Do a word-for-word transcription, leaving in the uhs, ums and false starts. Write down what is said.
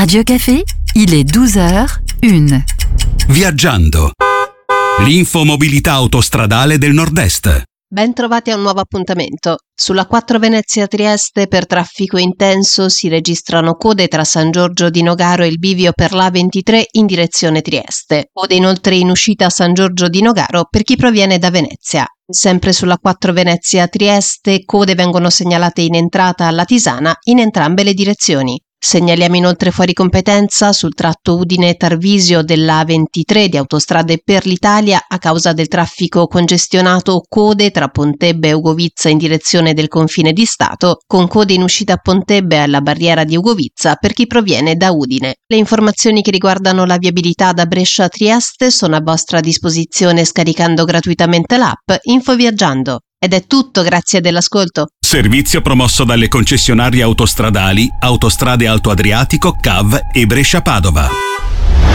Radio Café, il est douze heures une. Viaggiando. L'infomobilità autostradale del Nord-Est. Ben trovati a un nuovo appuntamento. Sulla quattro Venezia-Trieste per traffico intenso si registrano code tra San Giorgio di Nogaro e il bivio per l'A ventitré in direzione Trieste. Code inoltre in uscita a San Giorgio di Nogaro per chi proviene da Venezia. Sempre sulla quattro Venezia-Trieste, code vengono segnalate in entrata alla Tisana in entrambe le direzioni. Segnaliamo inoltre fuori competenza sul tratto Udine-Tarvisio della A ventitré di Autostrade per l'Italia a causa del traffico congestionato, code tra Pontebbe e Ugovizza in direzione del confine di Stato, con code in uscita a Pontebbe alla barriera di Ugovizza per chi proviene da Udine. Le informazioni che riguardano la viabilità da Brescia a Trieste sono a vostra disposizione scaricando gratuitamente l'app Infoviaggiando. Ed è tutto, grazie dell'ascolto. Servizio promosso dalle concessionarie autostradali Autostrade Alto Adriatico, C A V e Brescia Padova.